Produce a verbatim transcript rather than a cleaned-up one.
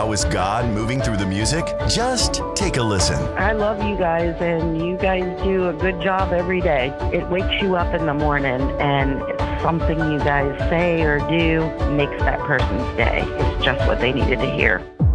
how is God moving through the music? Just take a listen. I love you guys, and you guys do a good job every day. It wakes you up in the morning, and something you guys say or do makes that person's day. It's just what they needed to hear.